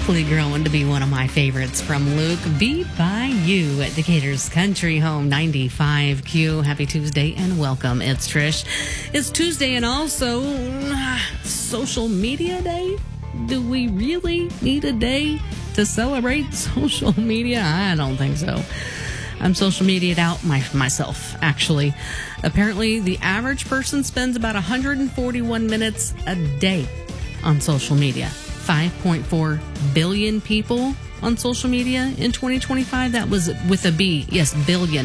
quickly growing to be one of my favorites from Luke. Beat by You at Decatur's Country Home 95Q. Happy Tuesday and welcome. It's Trish. It's Tuesday and also Social Media Day. Do we really need a day to celebrate social media? I don't think so. I'm social media'd out myself, actually. Apparently, the average person spends about 141 minutes a day on social media. 5.4 billion people on social media in 2025. That was with a B. Yes, billion.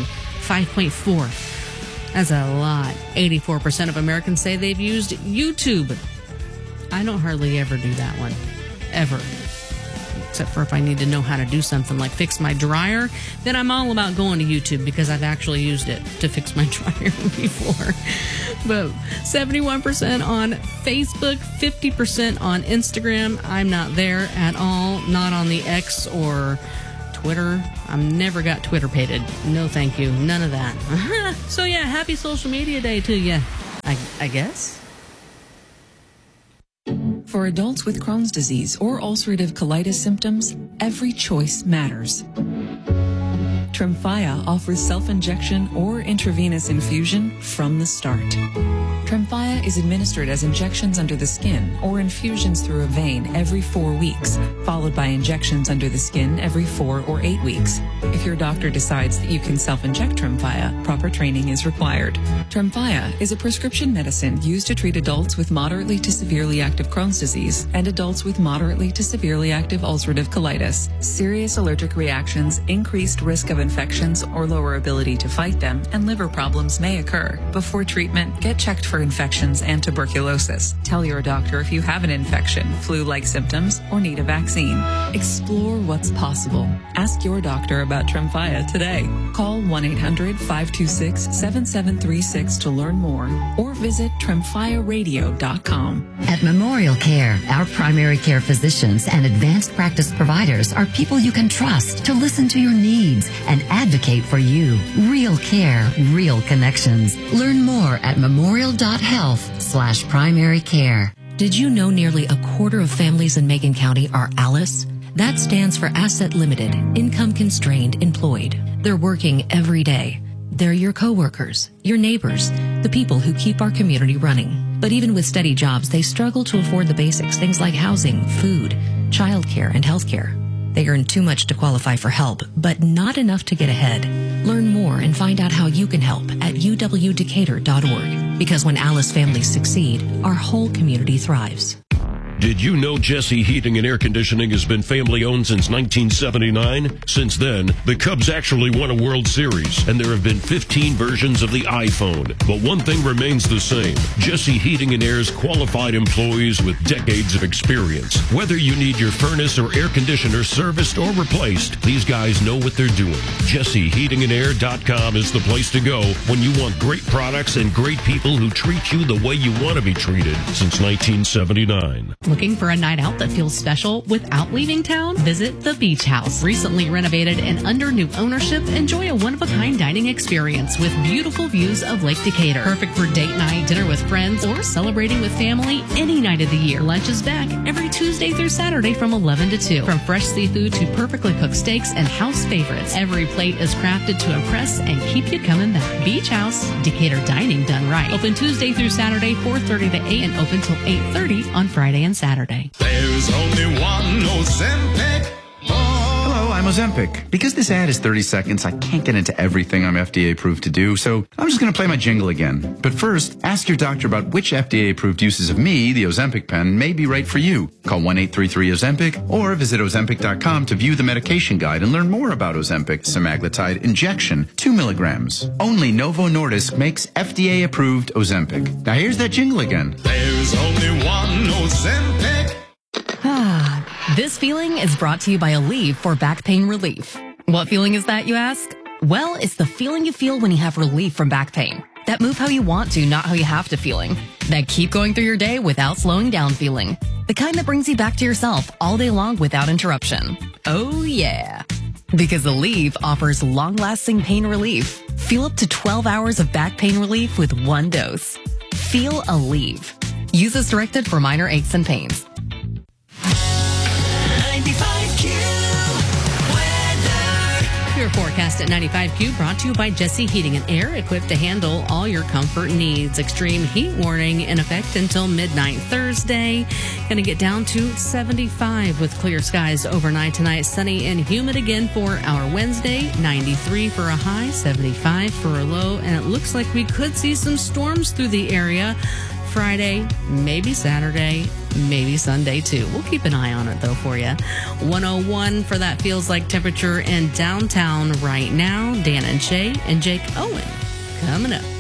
5.4. That's a lot. 84% of Americans say they've used YouTube. I don't hardly ever do that one. Ever. Except for if I need to know how to do something like fix my dryer, then I'm all about going to YouTube because I've actually used it to fix my dryer before. But 71% on Facebook, 50% on Instagram. I'm not there at all, not on the X or Twitter. I've never got Twitter-pated. No, thank you. None of that. So yeah, happy Social Media Day to you, I guess. For adults with Crohn's disease or ulcerative colitis symptoms, every choice matters. Tremfya offers self-injection or intravenous infusion from the start. Tremfya is administered as injections under the skin or infusions through a vein every 4 weeks, followed by injections under the skin every 4 or 8 weeks. If your doctor decides that you can self-inject Tremfya, proper training is required. Tremfya is a prescription medicine used to treat adults with moderately to severely active Crohn's disease and adults with moderately to severely active ulcerative colitis. Serious allergic reactions, increased risk of infections or lower ability to fight them, and liver problems may occur. Before treatment, get checked for infections and tuberculosis. Tell your doctor if you have an infection, flu-like symptoms, or need a vaccine. Explore what's possible. Ask your doctor about Tremfya today. Call 1-800-526-7736 to learn more or visit tremfyaradio.com. At Memorial Care, our primary care physicians and advanced practice providers are people you can trust to listen to your needs and advocate for you. Real care, real connections. Learn more at memorial.health/primary care. Did you know nearly a quarter of families in Macon County are ALICE? That stands for Asset Limited, Income Constrained Employed. They're working every day. They're your coworkers, your neighbors, the people who keep our community running. But even with steady jobs, they struggle to afford the basics, things like housing, food, childcare, and healthcare. They earn too much to qualify for help, but not enough to get ahead. Learn more and find out how you can help at uwdecatur.org. Because when ALICE families succeed, our whole community thrives. Did you know Jesse Heating and Air Conditioning has been family-owned since 1979? Since then, the Cubs actually won a World Series, and there have been 15 versions of the iPhone. But one thing remains the same. Jesse Heating and Air's qualified employees with decades of experience. Whether you need your furnace or air conditioner serviced or replaced, these guys know what they're doing. JesseHeatingandAir.com is the place to go when you want great products and great people who treat you the way you want to be treated since 1979. Looking for a night out that feels special without leaving town? Visit the Beach House. Recently renovated and under new ownership, enjoy a one-of-a-kind dining experience with beautiful views of Lake Decatur. Perfect for date night, dinner with friends, or celebrating with family any night of the year. Lunch is back every Tuesday through Saturday from 11 to 2. From fresh seafood to perfectly cooked steaks and house favorites, every plate is crafted to impress and keep you coming back. Beach House, Decatur dining done right. Open Tuesday through Saturday, 4:30 to 8, and open till 8:30 on Friday and Saturday. There's only one Ozempic. Hello, I'm Ozempic. Because this ad is 30 seconds, I can't get into everything I'm FDA approved to do, so I'm just going to play my jingle again. But first, ask your doctor about which FDA approved uses of me, the Ozempic pen, may be right for you. Call 1-833-OZEMPIC or visit Ozempic.com to view the medication guide and learn more about Ozempic semaglutide injection, 2 milligrams. Only Novo Nordisk makes FDA approved Ozempic. Now here's that jingle again. There's only one Ozempic. This feeling is brought to you by Aleve for back pain relief. What feeling is that, you ask? Well, it's the feeling you feel when you have relief from back pain. That move how you want to, not how you have to feeling. That keep going through your day without slowing down feeling. The kind that brings you back to yourself all day long without interruption. Oh yeah. Because Aleve offers long-lasting pain relief. Feel up to 12 hours of back pain relief with one dose. Feel Aleve. Use as directed for minor aches and pains. 95 Forecast at 95Q brought to you by Jesse Heating and Air, equipped to handle all your comfort needs. Extreme heat warning in effect until midnight Thursday. Going to get down to 75 with clear skies overnight tonight. Sunny and humid again for our Wednesday. 93 for a high, 75 for a low. And it looks like we could see some storms through the area Friday, maybe Saturday, maybe Sunday too. We'll keep an eye on it though for you. 101 for that feels like temperature in downtown right now. Dan and Shay and Jake Owen coming up.